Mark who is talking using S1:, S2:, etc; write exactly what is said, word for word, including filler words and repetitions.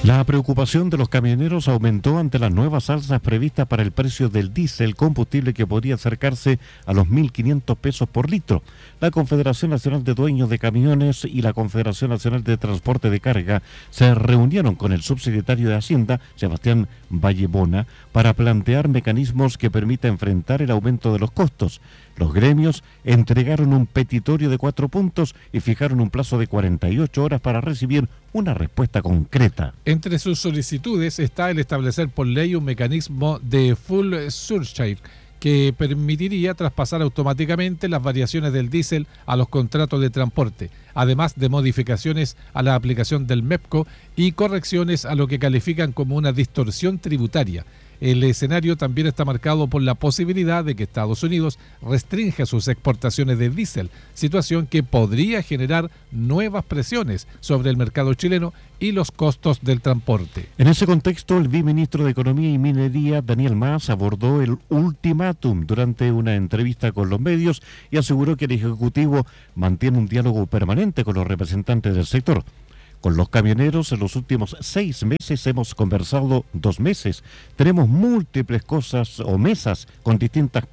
S1: La preocupación de los camioneros aumentó ante las nuevas alzas previstas para el precio del diésel, combustible que podría acercarse a los mil quinientos pesos por litro. La Confederación Nacional de Dueños de Camiones y la Confederación Nacional de Transporte de Carga se reunieron con el subsecretario de Hacienda, Sebastián Vallebona, para plantear mecanismos que permitan enfrentar el aumento de los costos. Los gremios entregaron un petitorio de cuatro puntos y fijaron un plazo de cuarenta y ocho horas para recibir una respuesta concreta.
S2: Entre sus solicitudes está el establecer por ley un mecanismo de full surcharge que permitiría traspasar automáticamente las variaciones del diésel a los contratos de transporte, además de modificaciones a la aplicación del MEPCO y correcciones a lo que califican como una distorsión tributaria. El escenario también está marcado por la posibilidad de que Estados Unidos restrinja sus exportaciones de diésel, situación que podría generar nuevas presiones sobre el mercado chileno y los costos del transporte.
S1: En ese contexto, el viceministro de Economía y Minería, Daniel Mas, abordó el ultimátum durante una entrevista con los medios y aseguró que el Ejecutivo mantiene un diálogo permanente con los representantes del sector. Con los camioneros en los últimos seis meses hemos conversado dos meses. Tenemos múltiples cosas o mesas con distintas